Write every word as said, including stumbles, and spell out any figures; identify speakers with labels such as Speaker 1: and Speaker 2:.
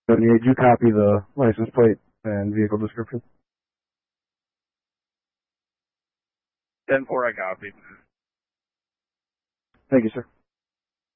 Speaker 1: Did you copy the license plate and vehicle description?
Speaker 2: ten four, I copied.
Speaker 1: Thank you, sir.